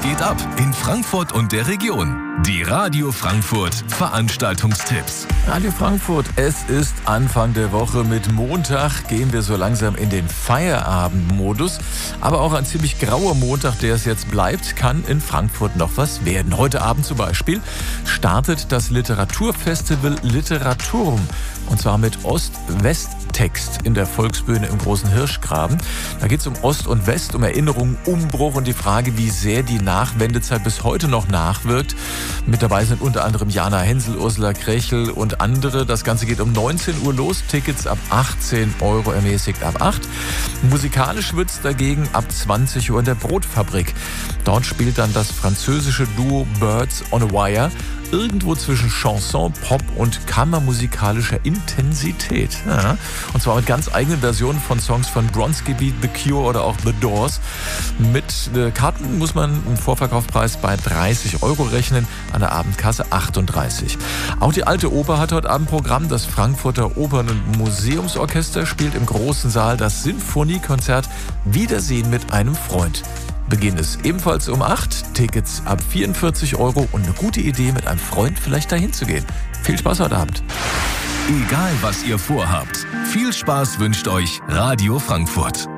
geht ab in Frankfurt und der Region? Die Radio Frankfurt Veranstaltungstipps. Radio Frankfurt, es ist Anfang der Woche. Mit Montag gehen wir so langsam in den Feierabendmodus. Aber auch ein ziemlich grauer Montag, der es jetzt bleibt, kann in Frankfurt noch was werden. Heute Abend zum Beispiel startet das Literaturfestival Literaturm. Und zwar mit Ost-West-Text in der Volksbühne im Großen Hirschgraben. Da geht es um Ost und West, um Erinnerungen, Umbruch und die Frage, wie sehr die Nachwendezeit bis heute noch nachwirkt. Mit dabei sind unter anderem Jana Hensel, Ursula Krechel und andere. Das Ganze geht um 19 Uhr los. Tickets ab 18 Euro, ermäßigt ab 8. Musikalisch wird es dagegen ab 20 Uhr in der Brotfabrik. Dort spielt dann das französische Duo Birds on a Wire. Irgendwo zwischen Chanson, Pop und kammermusikalischer Intensität. Ja. Und zwar mit ganz eigenen Versionen von Songs von Bronski Beat, The Cure oder auch The Doors. Mit Karten muss man im Vorverkaufspreis bei 30 Euro rechnen, an der Abendkasse 38. Auch die Alte Oper hat heute Abend Programm. Das Frankfurter Opern- und Museumsorchester spielt im großen Saal das Sinfoniekonzert Wiedersehen mit einem Freund. Beginn ist ebenfalls um 8, Tickets ab 44 Euro und eine gute Idee, mit einem Freund vielleicht dahin zu gehen. Viel Spaß heute Abend. Egal was ihr vorhabt, viel Spaß wünscht euch Radio Frankfurt.